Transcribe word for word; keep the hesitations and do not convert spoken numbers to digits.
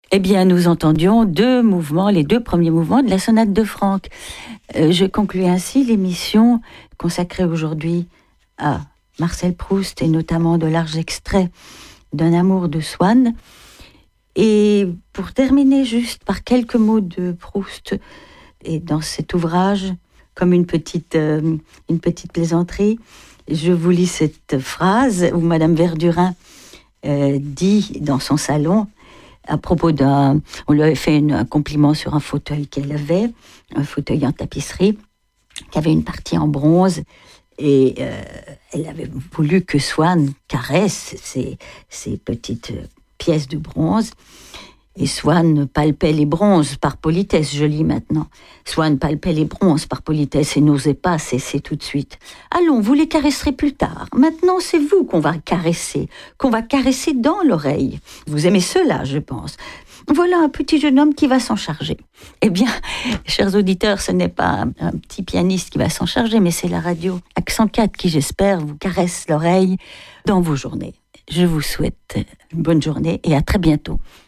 Eh bien, nous entendions deux mouvements, les deux premiers mouvements de la sonate de Franck. Euh, je conclus ainsi l'émission consacrée aujourd'hui à Marcel Proust et notamment de larges extraits d'un amour de Swann. Et pour terminer juste par quelques mots de Proust et dans cet ouvrage, comme une petite, euh, une petite plaisanterie, je vous lis cette phrase où Madame Verdurin euh, dit dans son salon, à propos d'un... On lui avait fait une, un compliment sur un fauteuil qu'elle avait, un fauteuil en tapisserie, qui avait une partie en bronze, et euh, elle avait voulu que Swann caresse ces, ces petites pièces de bronze. Et Swann palpait les bronzes par politesse, je lis maintenant. Swann palpait les bronzes par politesse et n'osait pas cesser tout de suite. Allons, vous les caresserez plus tard. Maintenant, c'est vous qu'on va caresser, qu'on va caresser dans l'oreille. Vous aimez cela, je pense. Voilà un petit jeune homme qui va s'en charger. Eh bien, chers auditeurs, ce n'est pas un, un petit pianiste qui va s'en charger, mais c'est la radio Accent quatre qui, j'espère, vous caresse l'oreille dans vos journées. Je vous souhaite une bonne journée et à très bientôt.